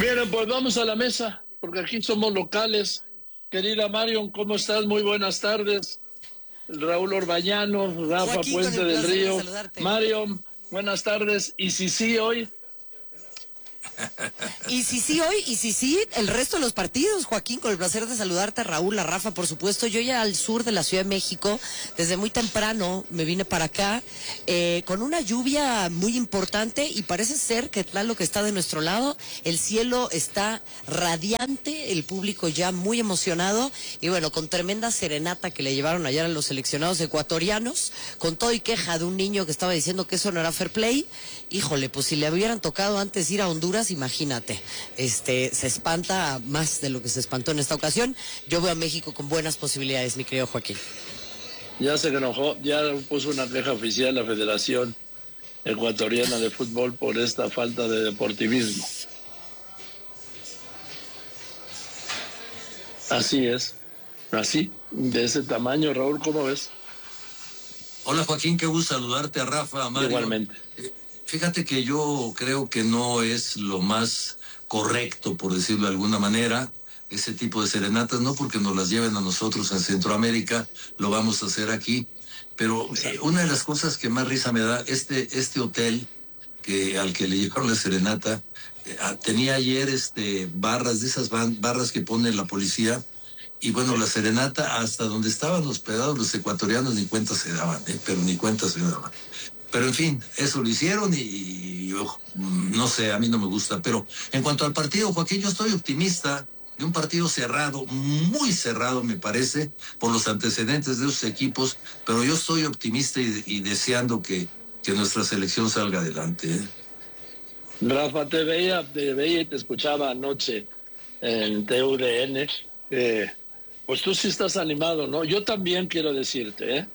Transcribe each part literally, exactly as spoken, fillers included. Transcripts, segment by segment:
Bien, pues vamos a la mesa, porque aquí somos locales. Querida Marion, ¿cómo estás? Muy buenas tardes. Raúl Orbañano, Rafa Joaquín, Puente del Río. De Marion, buenas tardes. Y si sí, hoy... Y si sí hoy, y si sí, el resto de los partidos, Joaquín, con el placer de saludarte, a Raúl, a Rafa, por supuesto. Yo ya al sur de la Ciudad de México, desde muy temprano me vine para acá, eh, con una lluvia muy importante, y parece ser que lo que está de nuestro lado, el cielo está radiante, el público ya muy emocionado, y bueno, con tremenda serenata que le llevaron ayer a los seleccionados ecuatorianos, con todo y queja de un niño que estaba diciendo que eso no era fair play. Híjole, pues si le hubieran tocado antes ir a Honduras, imagínate, este, se espanta más de lo que se espantó en esta ocasión. Yo veo a México con buenas posibilidades, mi querido Joaquín. Ya se enojó, ya puso una queja oficial a la Federación Ecuatoriana de Fútbol por esta falta de deportivismo. Así es, así, de ese tamaño. Raúl, ¿cómo ves? Hola Joaquín, qué gusto saludarte, a Rafa, a Mario. Igualmente. Eh, fíjate que yo creo que no es lo más correcto, por decirlo de alguna manera, ese tipo de serenatas, no porque nos las lleven a nosotros en Centroamérica, lo vamos a hacer aquí, pero eh, una de las cosas que más risa me da, este, este hotel que al que le llevaron la serenata, eh, tenía ayer este, barras, de esas barras que pone la policía. Y bueno, la serenata, hasta donde estaban hospedados los ecuatorianos, ni cuenta se daban, ¿eh? pero ni cuenta se daban. Pero en fin, eso lo hicieron y, y oh, no sé, a mí no me gusta. Pero en cuanto al partido, Joaquín, yo estoy optimista de un partido cerrado, muy cerrado me parece, por los antecedentes de esos equipos, pero yo estoy optimista y, y deseando que, que nuestra selección salga adelante. ¿eh? Rafa, te veía, te veía y te escuchaba anoche en T U D N. Eh, Pues tú sí estás animado, ¿no? Yo también quiero decirte, ¿eh?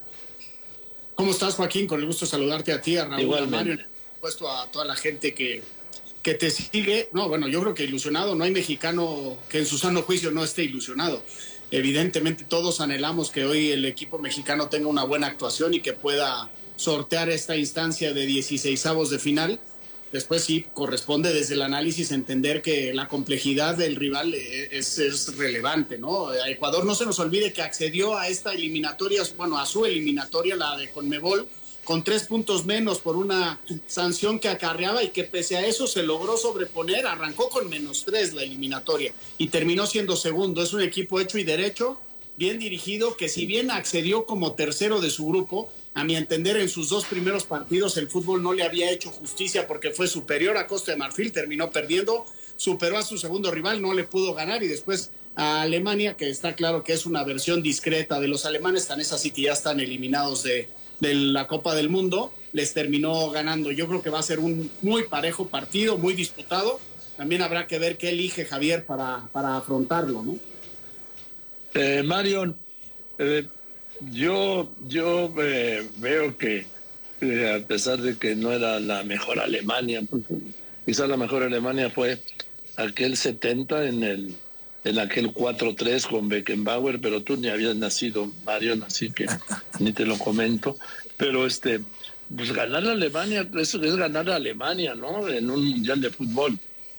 ¿Cómo estás, Joaquín? Con el gusto de saludarte a ti, a Raúl, Igualmente. a Mario, por supuesto a toda la gente que, que te sigue. No, bueno, yo creo que ilusionado, no hay mexicano que en su sano juicio no esté ilusionado. Evidentemente todos anhelamos que hoy el equipo mexicano tenga una buena actuación y que pueda sortear esta instancia de dieciseisavos de final. Después sí corresponde desde el análisis entender que la complejidad del rival es, es relevante, ¿no? A Ecuador no se nos olvide que accedió a esta eliminatoria, bueno, a su eliminatoria, la de Conmebol, con tres puntos menos por una sanción que acarreaba y que pese a eso se logró sobreponer, arrancó con menos tres la eliminatoria y terminó siendo segundo. Es un equipo hecho y derecho, bien dirigido, que si bien accedió como tercero de su grupo, a mi entender, en sus dos primeros partidos el fútbol no le había hecho justicia porque fue superior a Costa de Marfil, terminó perdiendo, superó a su segundo rival, no le pudo ganar, y después a Alemania, que está claro que es una versión discreta de los alemanes, tan es así que ya están eliminados de, de la Copa del Mundo, les terminó ganando. Yo creo que va a ser un muy parejo partido, muy disputado. También habrá que ver qué elige Javier para, para afrontarlo, ¿no? Eh, Marion, eh, Yo, yo eh, veo que eh, a pesar de que no era la mejor Alemania, quizás la mejor Alemania fue aquel setenta en el en aquel cuatro tres con Beckenbauer, pero tú ni habías nacido, Marion, así que ni te lo comento. Pero este, pues ganar a Alemania, eso es ganar a Alemania, ¿no? En un mundial de fútbol.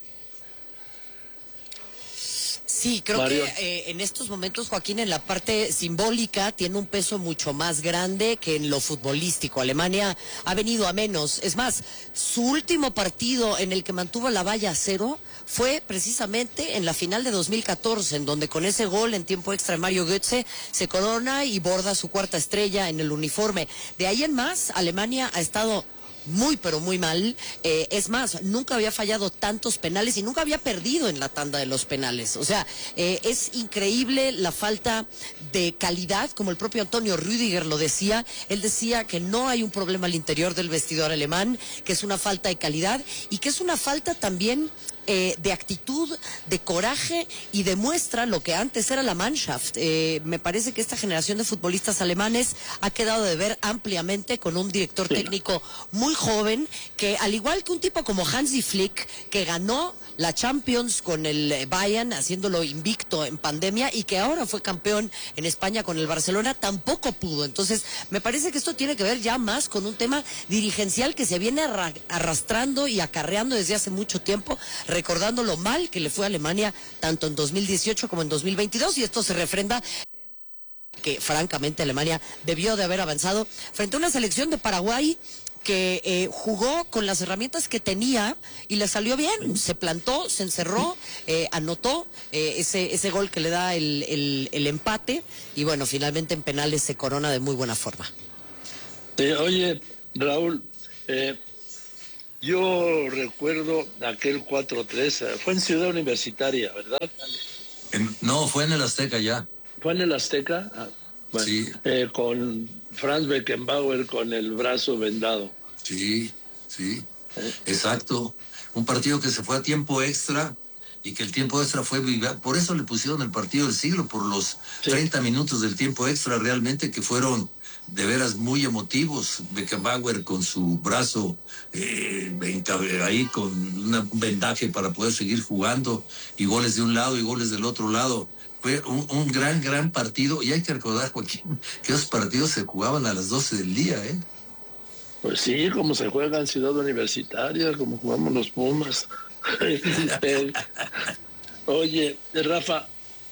Sí, creo Mario. que eh, en estos momentos, Joaquín, en la parte simbólica tiene un peso mucho más grande que en lo futbolístico. Alemania ha venido a menos. Es más, su último partido en el que mantuvo la valla a cero fue precisamente en la final de dos mil catorce, en donde con ese gol en tiempo extra de Mario Götze se corona y borda su cuarta estrella en el uniforme. De ahí en más, Alemania ha estado muy pero muy mal, eh, es más, nunca había fallado tantos penales y nunca había perdido en la tanda de los penales. O sea, eh, es increíble la falta de calidad, como el propio Antonio Rüdiger lo decía. Él decía que no hay un problema al interior del vestidor alemán, que es una falta de calidad y que es una falta también Eh, de actitud, de coraje, y demuestra lo que antes era la Mannschaft. Eh, me parece que esta generación de futbolistas alemanes ha quedado de ver ampliamente con un director técnico muy joven, que al igual que un tipo como Hansi Flick, que ganó la Champions con el Bayern, haciéndolo invicto en pandemia, y que ahora fue campeón en España con el Barcelona, tampoco pudo. Entonces, me parece que esto tiene que ver ya más con un tema dirigencial que se viene arrastrando y acarreando desde hace mucho tiempo. recordando lo mal que le fue a Alemania tanto en dos mil dieciocho como en dos mil veintidós, y esto se refrenda que francamente Alemania debió de haber avanzado frente a una selección de Paraguay que eh, jugó con las herramientas que tenía y le salió bien, se plantó, se encerró, eh, anotó eh, ese ese gol que le da el, el, el empate, y bueno, finalmente en penales se corona de muy buena forma. Eh, oye, Raúl, eh, yo recuerdo aquel cuatro tres, fue en Ciudad Universitaria, ¿verdad? En, no, fue en el Azteca ya. ¿Fue en el Azteca? Ah, bueno, sí. Eh, con Franz Beckenbauer con el brazo vendado. Sí, sí, ¿Eh? exacto. Un partido que se fue a tiempo extra y que el tiempo extra fue... Por eso le pusieron el partido del siglo, por los sí. treinta minutos del tiempo extra realmente que fueron de veras muy emotivos. Beckenbauer con su brazo eh, ahí con una, un vendaje para poder seguir jugando, y goles de un lado y goles del otro lado. Fue un, un gran, gran partido, y hay que recordar, Joaquín, que esos partidos se jugaban a las doce del día, ¿eh? Pues sí, como se juega en Ciudad Universitaria, como jugamos los Pumas. eh, oye, Rafa,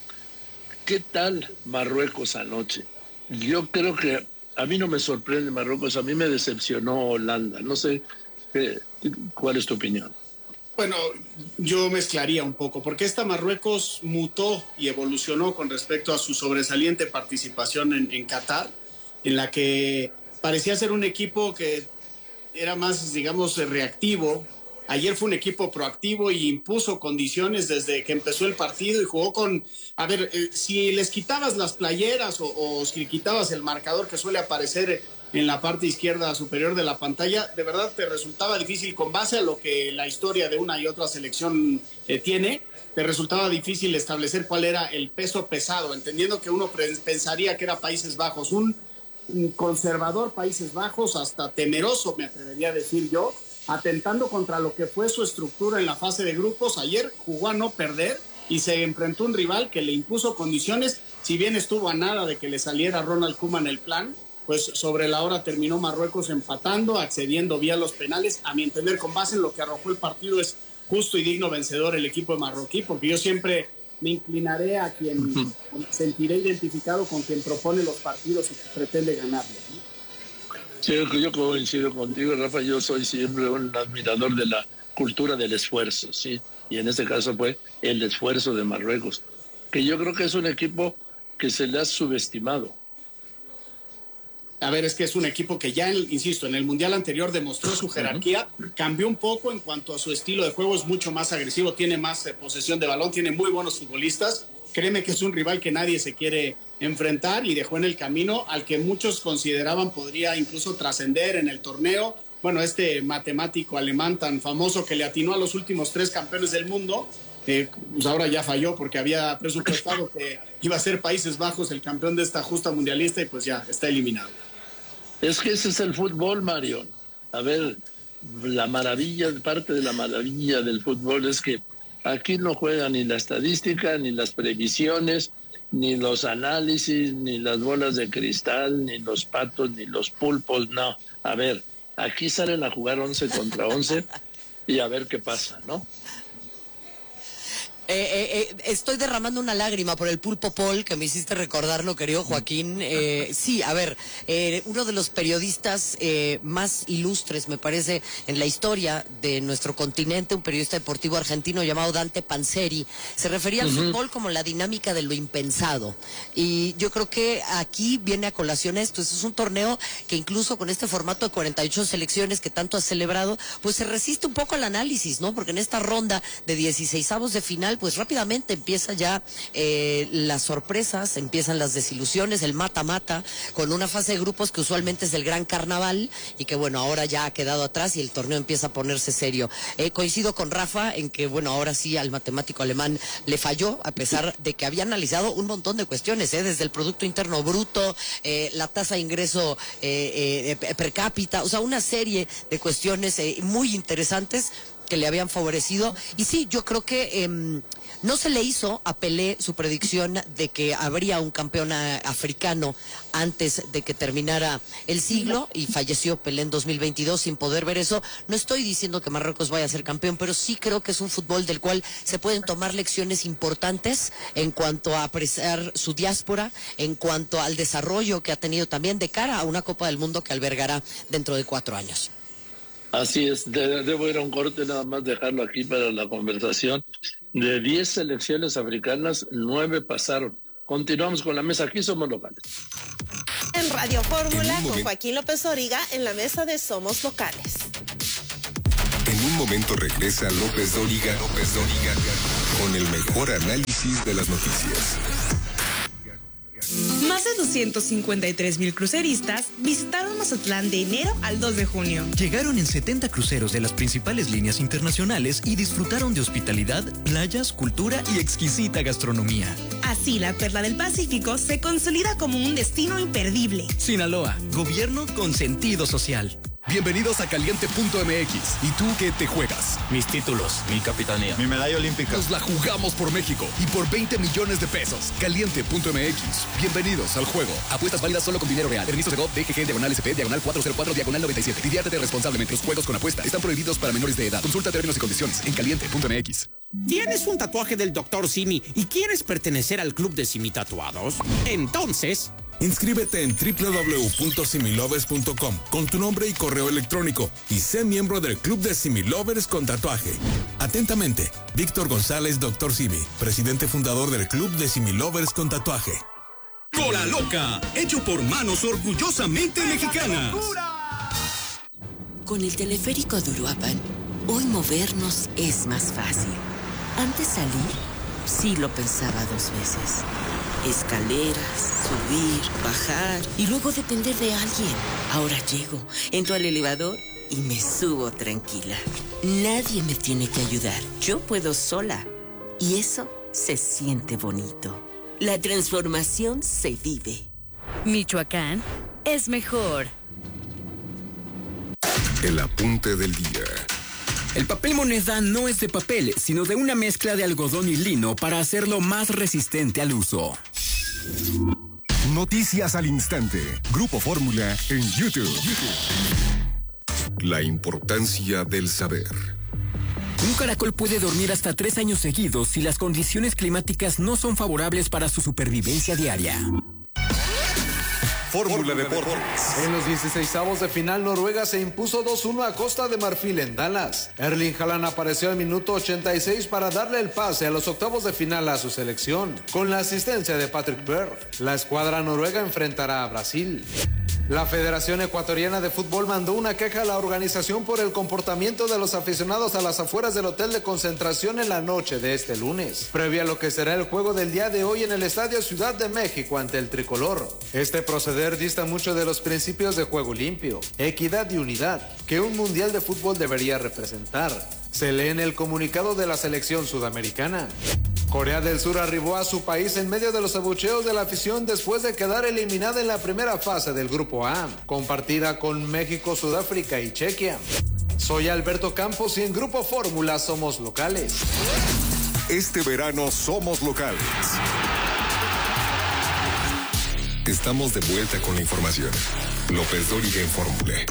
¿qué tal Marruecos anoche? Yo creo que a mí no me sorprende Marruecos, a mí me decepcionó Holanda. No sé, ¿qué, ¿cuál es tu opinión? Bueno, yo mezclaría un poco, porque esta Marruecos mutó y evolucionó con respecto a su sobresaliente participación en, en Qatar, en la que parecía ser un equipo que era más, digamos, reactivo. Ayer fue un equipo proactivo y impuso condiciones desde que empezó el partido y jugó con... A ver, eh, si les quitabas las playeras o, o si quitabas el marcador que suele aparecer en la parte izquierda superior de la pantalla, de verdad te resultaba difícil, con base a lo que la historia de una y otra selección eh, tiene, te resultaba difícil establecer cuál era el peso pesado, entendiendo que uno pensaría que era Países Bajos, un, un conservador Países Bajos, hasta temeroso me atrevería a decir yo, atentando contra lo que fue su estructura en la fase de grupos. Ayer jugó a no perder y se enfrentó a un rival que le impuso condiciones, si bien estuvo a nada de que le saliera Ronald Koeman el plan, pues sobre la hora terminó Marruecos empatando, accediendo vía los penales. A mi entender, con base en lo que arrojó el partido, es justo y digno vencedor el equipo de marroquí, porque yo siempre me inclinaré a quien uh-huh. sentiré identificado con quien propone los partidos y que pretende ganarlos, ¿no? Sí, yo coincido contigo, Rafa. Yo soy siempre un admirador de la cultura del esfuerzo, ¿sí? Y en este caso fue el esfuerzo de Marruecos, que yo creo que es un equipo que se le ha subestimado. A ver, es que es un equipo que ya, insisto, en el Mundial anterior demostró su jerarquía, cambió un poco en cuanto a su estilo de juego, es mucho más agresivo, tiene más eh, posesión de balón, tiene muy buenos futbolistas. Créeme que es un rival que nadie se quiere enfrentar y dejó en el camino al que muchos consideraban podría incluso trascender en el torneo. Bueno, este matemático alemán tan famoso que le atinó a los últimos tres campeones del mundo, eh, pues ahora ya falló porque había presupuestado que iba a ser Países Bajos el campeón de esta justa mundialista y pues ya está eliminado. Es que ese es el fútbol, Mario. A ver, la maravilla, parte de la maravilla del fútbol es que aquí no juega ni la estadística, ni las previsiones, ni los análisis, ni las bolas de cristal, ni los patos, ni los pulpos, no. A ver, aquí salen a jugar once contra once y a ver qué pasa, ¿no? Eh, eh, eh, estoy derramando una lágrima por el pulpo Paul, que me hiciste recordarlo, querido Joaquín. Eh, sí, a ver, eh, uno de los periodistas eh, más ilustres, me parece, en la historia de nuestro continente, un periodista deportivo argentino llamado Dante Panzeri, se refería al uh-huh. fútbol como la dinámica de lo impensado. Y yo creo que aquí viene a colación esto. Este es un torneo que incluso con este formato de cuarenta y ocho selecciones que tanto has celebrado, pues se resiste un poco al análisis, ¿no? Porque en esta ronda de dieciseisavos de final, pues rápidamente empieza ya eh, las sorpresas, empiezan las desilusiones, el mata-mata, con una fase de grupos que usualmente es el gran carnaval y que bueno, ahora ya ha quedado atrás y el torneo empieza a ponerse serio. Eh, coincido con Rafa en que bueno, ahora sí al matemático alemán le falló, a pesar de que había analizado un montón de cuestiones, eh, desde el Producto Interno Bruto, eh, la tasa de ingreso eh, eh, per cápita, o sea, una serie de cuestiones eh, muy interesantes. que le habían favorecido. Y sí, yo creo que eh, no se le hizo a Pelé su predicción de que habría un campeón africano antes de que terminara el siglo, y falleció Pelé en dos mil veintidós sin poder ver eso. No estoy diciendo que Marruecos vaya a ser campeón, pero sí creo que es un fútbol del cual se pueden tomar lecciones importantes en cuanto a apreciar su diáspora, en cuanto al desarrollo que ha tenido también de cara a una Copa del Mundo que albergará dentro de cuatro años. Así es, de, debo ir a un corte, nada más dejarlo aquí para la conversación. De diez selecciones africanas, nueve pasaron. Continuamos con la mesa, aquí somos locales. En Radio Fórmula con Joaquín López Dóriga en la mesa de Somos Locales. En un momento regresa López Dóriga, López Dóriga con el mejor análisis de las noticias. Más de doscientos cincuenta y tres mil cruceristas visitaron Mazatlán de enero al dos de junio. Llegaron en setenta cruceros de las principales líneas internacionales y disfrutaron de hospitalidad, playas, cultura y exquisita gastronomía. Así, la Perla del Pacífico se consolida como un destino imperdible. Sinaloa, gobierno con sentido social. Bienvenidos a Caliente punto M X. ¿Y tú qué te juegas? Mis títulos, mi capitanía, mi medalla olímpica. Nos la jugamos por México y por veinte millones de pesos. Caliente punto M X. Bienvenidos al juego. Apuestas válidas solo con dinero real. Permiso de G O P, D G G, diagonal S P, diagonal cuatro cero cuatro, diagonal noventa y siete. Diviértete responsablemente. Los juegos con apuesta están prohibidos para menores de edad. Consulta términos y condiciones en Caliente punto M X. ¿Tienes un tatuaje del doctor Simi y quieres pertenecer al club de Simi Tatuados? Entonces... inscríbete en doble u doble u doble u punto similovers punto com con tu nombre y correo electrónico y sé miembro del Club de Similovers con tatuaje. Atentamente, Víctor González, doctor Simi, presidente fundador del Club de Similovers con tatuaje. Cola Loca, hecho por manos orgullosamente mexicanas. Con el teleférico de Uruapan, hoy movernos es más fácil. Antes salir, sí lo pensaba dos veces. Escaleras, subir, bajar y luego depender de alguien. Ahora llego, entro al elevador y me subo tranquila. Nadie me tiene que ayudar, yo puedo sola. Y eso se siente bonito. La transformación se vive. Michoacán es mejor. El apunte del día. El papel moneda no es de papel, sino de una mezcla de algodón y lino para hacerlo más resistente al uso. Noticias al instante. Grupo Fórmula en YouTube. La importancia del saber. Un caracol puede dormir hasta tres años seguidos si las condiciones climáticas no son favorables para su supervivencia diaria. Fórmula Deportes. En los dieciseisavos de final, Noruega se impuso dos uno a Costa de Marfil en Dallas. Erling Haaland apareció al minuto ochenta y seis para darle el pase a los octavos de final a su selección. Con la asistencia de Patrick Berg, la escuadra noruega enfrentará a Brasil. La Federación Ecuatoriana de Fútbol mandó una queja a la organización por el comportamiento de los aficionados a las afueras del hotel de concentración en la noche de este lunes, previo a lo que será el juego del día de hoy en el Estadio Ciudad de México ante el tricolor. Este proceder dista mucho de los principios de juego limpio, equidad y unidad que un mundial de fútbol debería representar. Se lee en el comunicado de la selección sudamericana. Corea del Sur arribó a su país en medio de los abucheos de la afición después de quedar eliminada en la primera fase del Grupo A, compartida con México, Sudáfrica y Chequia. Soy Alberto Campos y en Grupo Fórmula somos locales. Este verano somos locales. Estamos de vuelta con la información. López Dóriga en Fórmula.